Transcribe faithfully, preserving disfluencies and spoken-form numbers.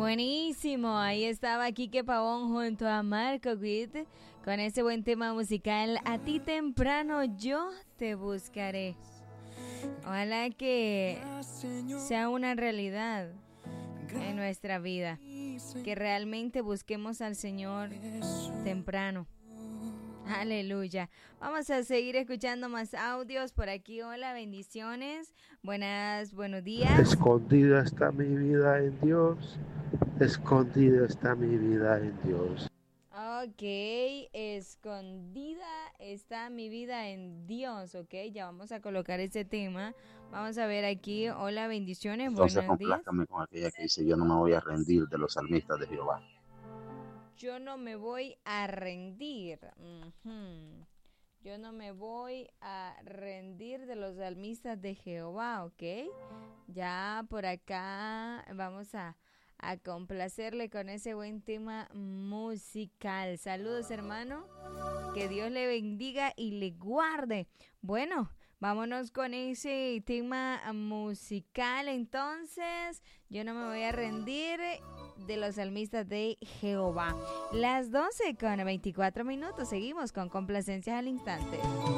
Buenísimo, ahí estaba Quique Pavón junto a Marco Witt con ese buen tema musical, A ti temprano yo te buscaré. Ojalá que sea una realidad en nuestra vida, que realmente busquemos al Señor temprano. Aleluya. Vamos a seguir escuchando más audios por aquí. Hola, bendiciones. Buenas, buenos días. Escondida está mi vida en Dios. Escondida está mi vida en Dios. Ok, escondida está mi vida en Dios, ok, ya vamos a colocar ese tema. Vamos a ver aquí, hola, bendiciones, Entonces buenos días. complázcame con aquella que dice, yo no me voy a rendir, de los salmistas de Jehová. Yo no me voy a rendir. Uh-huh. Yo no me voy a rendir, de los salmistas de Jehová, ok. Ya por acá vamos a... a complacerle con ese buen tema musical. Saludos, hermano. Que Dios le bendiga y le guarde. Bueno, vámonos con ese tema musical. Entonces, yo no me voy a rendir, de los salmistas de Jehová. Las doce con veinticuatro minutos. Seguimos con Complacencias al Instante.